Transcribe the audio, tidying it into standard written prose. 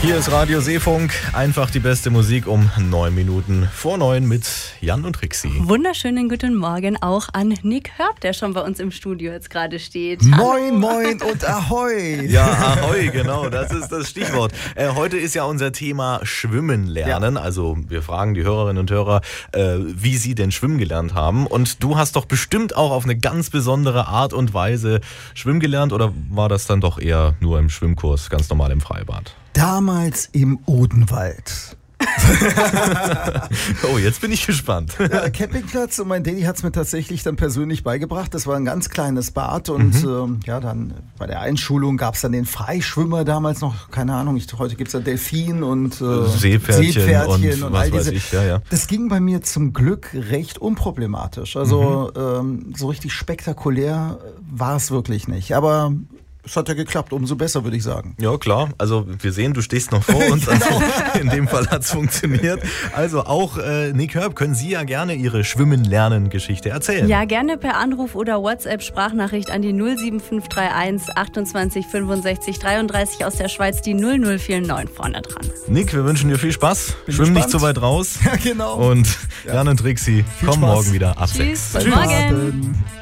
Hier ist Radio Seefunk, einfach die beste Musik um 9 Minuten vor 9 mit Jan und Trixi. Wunderschönen guten Morgen auch an Nick Hörb, der schon bei uns im Studio jetzt gerade steht. Moin, moin und Ahoi. Ja, Ahoi, genau, das ist das Stichwort. Heute ist ja unser Thema Schwimmen lernen. Ja. Also wir fragen die Hörerinnen und Hörer, wie sie denn schwimmen gelernt haben. Und du hast doch bestimmt auch auf eine ganz besondere Art und Weise schwimmen gelernt, oder war das dann doch eher nur im Schwimmkurs, ganz normal im Freibad? Damals im Odenwald. Oh, jetzt bin ich gespannt. Ja, Campingplatz, und mein Daddy hat es mir tatsächlich dann persönlich beigebracht. Das war ein ganz kleines Bad und dann bei der Einschulung gab es dann den Freischwimmer damals noch, keine Ahnung, heute gibt es ja Delfin und Seepferdchen und all was diese. weiß ich. Ja. Das ging bei mir zum Glück recht unproblematisch. Also so richtig spektakulär war es wirklich nicht. Aber es hat ja geklappt, umso besser, würde ich sagen. Ja, klar. Also wir sehen, du stehst noch vor uns. Also, in dem Fall hat es funktioniert. Also auch Nick Hörb, können Sie ja gerne Ihre Schwimmen-Lernen-Geschichte erzählen. Ja, gerne per Anruf oder WhatsApp-Sprachnachricht an die 07531 28 65 33 aus der Schweiz, die 0049 vorne dran. Nick, wir wünschen dir viel Spaß. Schwimm nicht so weit raus. Ja, genau. Und Jan und Trixi kommen morgen wieder ab 6. Tschüss, bis morgen.